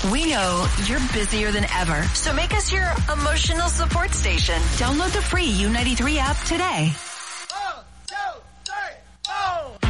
We know you're busier than ever, so make us your emotional support station. Download the free U93 app today.